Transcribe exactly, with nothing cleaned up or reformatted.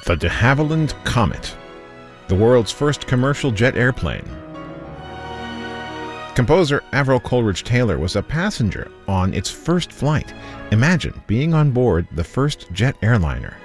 The de Havilland Comet, the world's first commercial jet airplane. Composer Averell Coleridge Taylor was a passenger on its first flight. Imagine being on board the first jet airliner.